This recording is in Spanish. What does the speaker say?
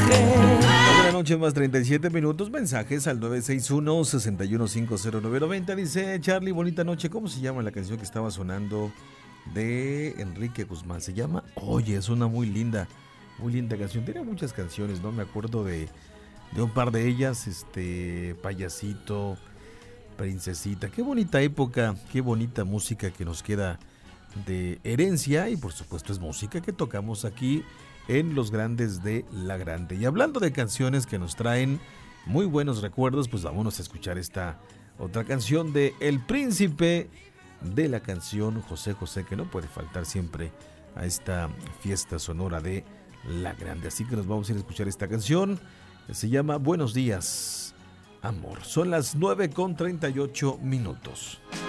la noche más 37 minutos, mensajes al 961-6150-990. Dice Charlie, bonita noche. ¿Cómo se llama la canción que estaba sonando de Enrique Guzmán? Se llama Oye, es una muy linda canción. Tiene muchas canciones, no me acuerdo de un par de ellas. Payasito, Princesita. Qué bonita época, qué bonita música que nos queda de herencia, y por supuesto es música que tocamos aquí en Los Grandes de la Grande. Y hablando de canciones que nos traen muy buenos recuerdos, pues vámonos a escuchar esta otra canción de El Príncipe de la Canción, José José, que no puede faltar siempre a esta fiesta sonora de La Grande. Así que nos vamos a ir a escuchar esta canción, que se llama Buenos Días, Amor. Son las 9:38 minutos.